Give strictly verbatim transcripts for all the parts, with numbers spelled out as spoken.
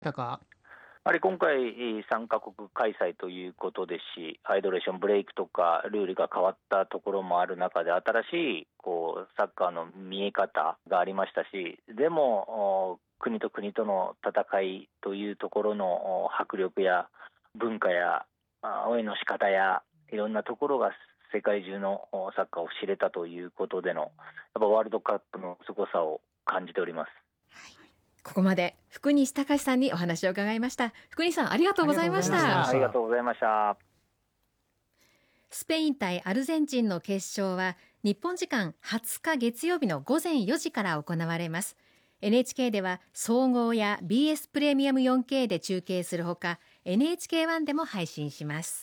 たか。 やはり今回さんカ国開催ということですし、ハイドレーションブレイクとかルールが変わったところもある中で、新しいこうサッカーの見え方がありましたし、でも国と国との戦いというところの迫力や文化や応援の仕方やいろんなところが世界中のサッカーを知れたということでの、やっぱワールドカップの凄さを感じております。 ここまで福西隆さんにお話を伺いました。福西さん、ありがとうございました。 ありがとうございました。 スペイン対アルゼンチンの決勝は日本時間はつか月曜日の午前よじから行われます。 エヌエイチケー では総合や ビーエス プレミアム よんケー で中継するほか エヌエイチケーワン でも配信します。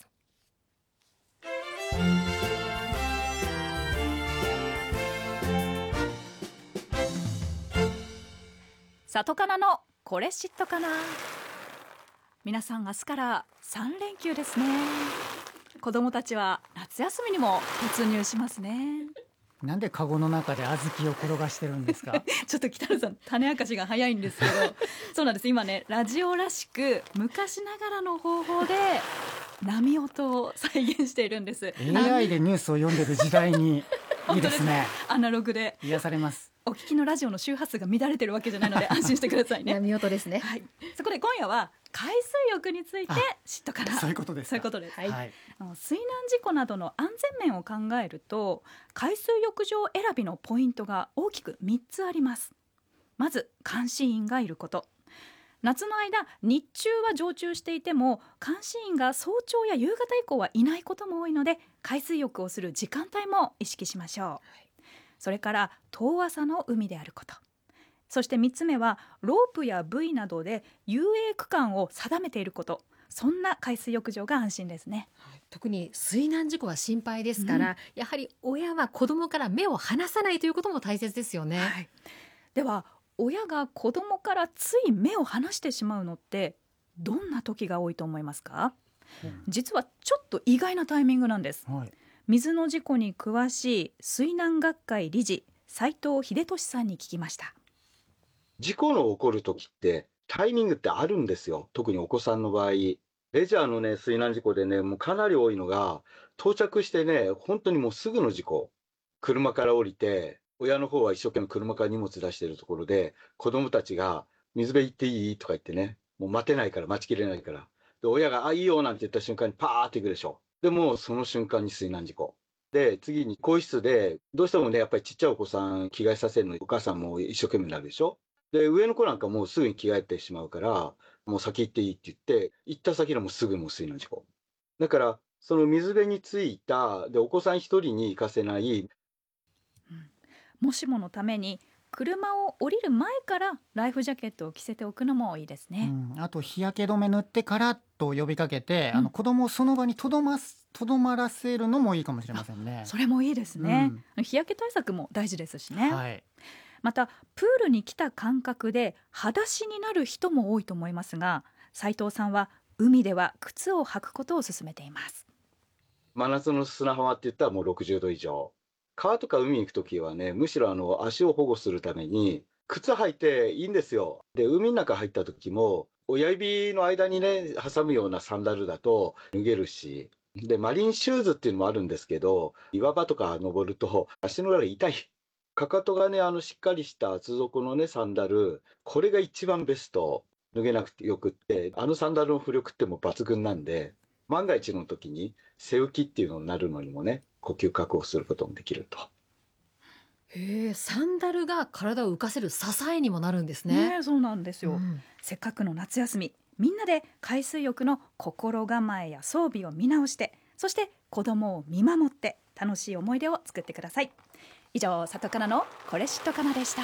里かなのこれ知っとかな。皆さん明日からさん連休ですね。子どもたちは夏休みにも突入しますね。 なんでカゴの中で小豆を転がしてるんですか？ ちょっと北野さん、種明かしが早いんですけどそうなんです。今ね、ラジオらしく昔ながらの方法で波音を再現しているんです。 エーアイ でニュースを読んでる時代にいいですね。 アナログで癒されます。 お聞きのラジオの周波数が乱れてるわけじゃないので安心してくださいね。 波音ですね、 はい、そこで今夜は海水浴について知っとかな。 そういうことですか。 そういうことです、 はいはい、 水難事故などの安全面を考えると海水浴場選びのポイントが大きくみっつあります。まず監視員がいること。夏の間日中は常駐していても監視員が早朝や夕方以降はいないことも多いので、海水浴をする時間帯も意識しましょう、はい、それから遠浅の海であること。そしてみっつめはロープやブイなどで遊泳区間を定めていること。そんな海水浴場が安心ですね。 特に水難事故は心配ですから、うん、やはり親は子どもから目を離さないということも大切ですよね、はい、 では親が子どもからつい目を離してしまうのってどんな時が多いと思いますか？うん、実はちょっと意外なタイミングなんです、はい、水の事故に詳しい水難学会理事斉藤秀俊さんに聞きました。 事故の起こる時ってタイミングってあるんですよ。特にお子さんの場合、レジャーのね水難事故でねもうかなり多いのが、到着してね本当にもうすぐの事故、車から降りて親の方は一生懸命車から荷物出しているところで、子供たちが水辺行っていいとか言ってね、もう待てないから待ちきれないから、で親があいいよなんて言った瞬間にパーって行くでしょ。でもその瞬間に水難事故で、次に更衣室でどうしてもねやっぱりちっちゃいお子さん着替えさせるのにお母さんも一生懸命になるでしょ。で上の子なんかもうすぐに着替えてしまうから、もう先行っていいって言って行った先でもうすぐもう水難事故だから、その水辺に着いたでお子さん一人に行かせない、 うん、もしものために車を降りる前からライフジャケットを着せておくのもいいですね、 うん、あと日焼け止め塗ってからと呼びかけて、うん、あの子供をその場にとどま、とどまらせるのもいいかもしれませんね。 それもいいですね、うん、日焼け対策も大事ですしね、はい、またプールに来た感覚で裸足になる人も多いと思いますが、斉藤さんは海では靴を履くことを勧めています。 真夏の砂浜って言ったらもうろくじゅうど以上、川とか海に行くときはね、むしろあの足を保護するために靴履いていいんですよ。で海の中入った時も親指の間にね挟むようなサンダルだと脱げるし、でマリンシューズっていうのもあるんですけど、岩場とか登ると足の裏が痛い。かかとがねあのしっかりした厚底のねサンダル、これが一番ベスト。脱げなくてよくって、あのサンダルの浮力ってもう抜群なんで、万が一の時に背浮きっていうのになるのにもね呼吸確保することもできると。 へえ、サンダルが体を浮かせる支えにもなるんですね。 ね、そうなんですよ、うん、せっかくの夏休み、みんなで海水浴の心構えや装備を見直して、そして子供を見守って楽しい思い出を作ってください。以上、里かなのこれ知っとかなでした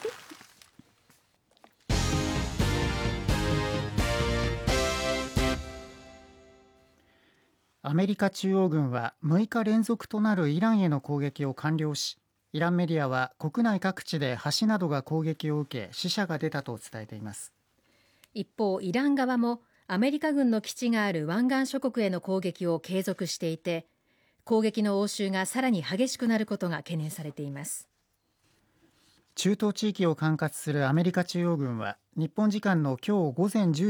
アメリカ中央軍はむいか連続となるイランへの攻撃を完了し、イランメディアは国内各地で橋などが攻撃を受け死者が出たと伝えています。 一方、イラン側もアメリカ軍の基地がある湾岸諸国への攻撃を継続していて、攻撃の応酬がさらに激しくなることが懸念されています。 中東地域を管轄するアメリカ中央軍は日本時間の今日午前じゅう